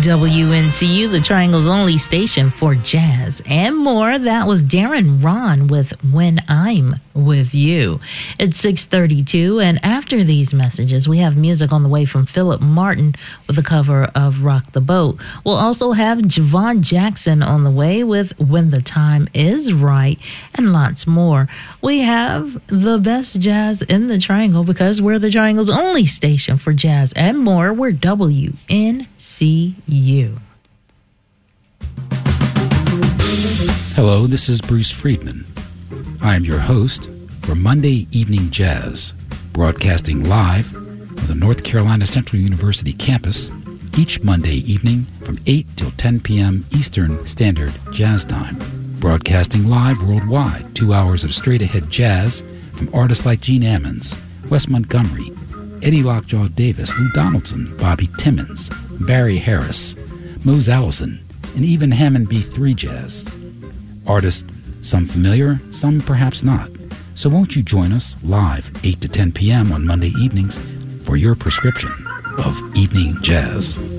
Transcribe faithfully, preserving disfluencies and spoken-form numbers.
W N C U, the Triangle's only station for jazz and more. That was Darren Ron with When I'm With You. It's six thirty-two, and after these messages, we have music on the way from Philip Martin with a cover of Rock the Boat. We'll also have Javon Jackson on the way with When the Time Is Right, and lots more. We have the best jazz in the Triangle because we're the Triangle's only station for jazz and more. We're W N C U. Hello, this is Bruce Friedman. I am your host for Monday Evening Jazz, broadcasting live from the North Carolina Central University campus each Monday evening from eight till ten p.m. Eastern Standard Jazz Time. Broadcasting live worldwide, two hours of straight-ahead jazz from artists like Gene Ammons, Wes Montgomery, Eddie Lockjaw Davis, Lou Donaldson, Bobby Timmons, Barry Harris, Mose Allison, and even Hammond B three Jazz. Artists, some familiar, some perhaps not. So won't you join us live eight to ten p.m. on Monday evenings for your prescription of evening jazz.